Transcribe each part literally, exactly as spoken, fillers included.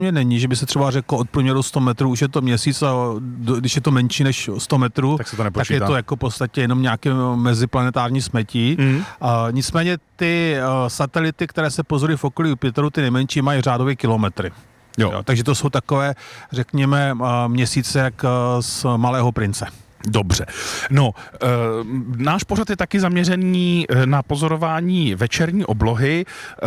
není, že by se třeba řeklo od průměru sto metrů, už je to měsíc a když je to menší než sto metrů, tak, se to tak je to jako v podstatě jenom nějaké meziplanetární smetí. Mm. Uh, nicméně ty uh, satelity, které se pozorují v okolí Jupiteru, ty nejmenší mají řádové kilometry. Jo. Jo, takže to jsou takové, řekněme, uh, měsíce jak uh, z Malého prince. Dobře. No, e, náš pořad je taky zaměřený na pozorování večerní oblohy. E,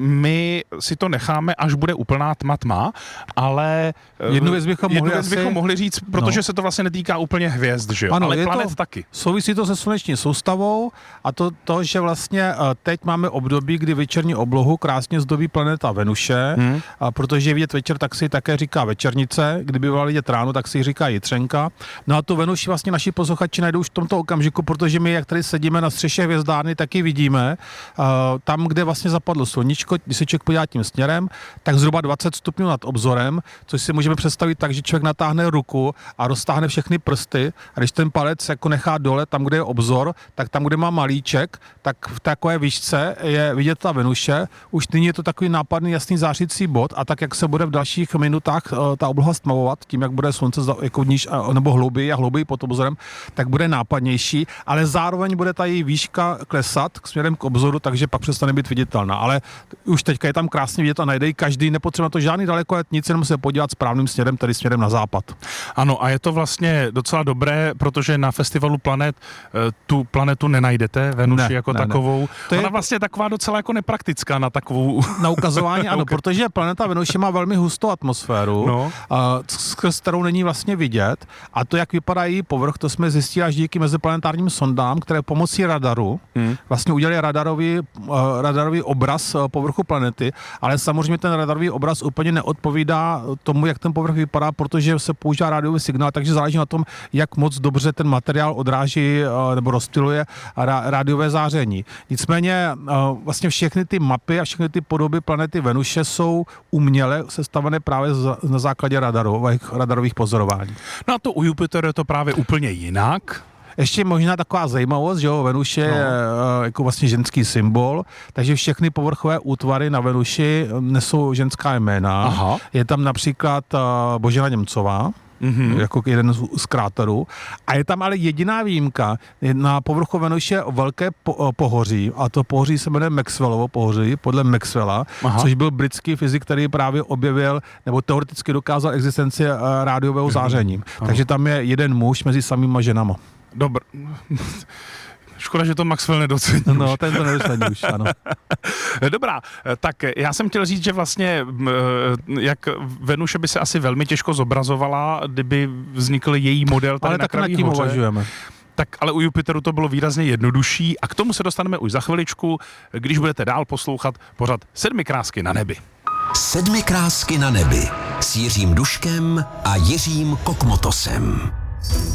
my si to necháme, až bude úplná tma tma, ale jednu věc bychom, jednu mohli, věc asi... bychom mohli říct, protože no. se to vlastně netýká úplně hvězd, že jo? Ano, ale planet to, taky. Souvisí to se sluneční soustavou a to, to, že vlastně teď máme období, kdy večerní oblohu krásně zdobí planeta Venuše, hmm. a protože je vidět večer, tak si také říká večernice, kdyby byla vidět ráno, tak si ji říká jitřenka. No a tu Venuši vlastně naši posluchači najdou už v tomto okamžiku, protože my, jak tady sedíme na střeše hvězdárny, taky vidíme, uh, tam, kde vlastně zapadlo sluníčko, když se člověk podívá tím směrem, tak zhruba dvacet stupňů nad obzorem, což si můžeme představit tak, že člověk natáhne ruku a roztáhne všechny prsty a když ten palec jako nechá dole, tam, kde je obzor, tak tam, kde má malíček, tak v takové výšce je vidět ta Venuše. Už nyní je to takový nápadný jasný zářící bod a tak, jak se bude v dalších minutách uh, ta obloha stmavovat, tím, jak bude slunce jako níž, uh, nebo hlouběji a hlouběji pod obzorem, tak bude nápadnější, ale zároveň bude ta její výška klesat k směrem k obzoru, takže pak přestane být viditelná. Ale už teďka je tam krásně vidět a najde každý, nepotřebuje to žádný daleko, nic, jenom se podívat správným směrem, tedy směrem na západ. Ano, a je to vlastně docela dobré, protože na festivalu planet tu planetu nenajdete, Venuši ne, jako ne, takovou. Ne. To Ona je vlastně taková docela jako nepraktická na takovou... Na ukazování, ano, protože planeta Venuše má velmi hustou atmosféru, no. skrz kterou není vlastně vidět a to, jak vypadá její povrch, to jsme zjistili až díky meziplanetárním sondám, které pomocí radaru hmm. vlastně udělali radarový, uh, radarový obraz uh, povrchu planety, ale samozřejmě ten radarový obraz úplně neodpovídá tomu, jak ten povrch vypadá, protože se používá rádiový signál, takže záleží na tom, jak moc dobře ten materiál odráží uh, nebo rozptyluje ra- rádiové záření. Nicméně uh, vlastně všechny ty mapy a všechny ty podoby planety Venuše jsou uměle sestavené právě z, na základě radarových, radarových pozorování. No a to u Jupiteru je to právě úplně jinak. Ještě možná taková zajímavost, že jo, Venuše je no. jako vlastně ženský symbol, takže všechny povrchové útvary na Venuši nesou ženská jména. Aha. Je tam například Božena Němcová, mm-hmm. jako jeden z kráterů. A je tam ale jediná výjimka. Na povrchu Venuše velké po- pohoří, a to pohoří se jmenuje Maxwellovo pohoří, podle Maxwella, Aha. což byl britský fyzik, který právě objevil, nebo teoreticky dokázal existenci rádiového mm-hmm. záření. Aha. Takže tam je jeden muž mezi samýma ženama. Dobr. Škoda, že to Maxwell nedocení. No, ten to nedocení už, ano. Dobrá, tak já jsem chtěl říct, že vlastně jak Venuše by se asi velmi těžko zobrazovala, kdyby vznikl její model tady ale na Kraví hoře. Uvažujeme. Tak ale u Jupiteru to bylo výrazně jednodušší a k tomu se dostaneme už za chviličku, když budete dál poslouchat pořad Sedmi krásky na nebi. Sedmi krásky na nebi s Jiřím Duškem a Jiřím Kokmotosem.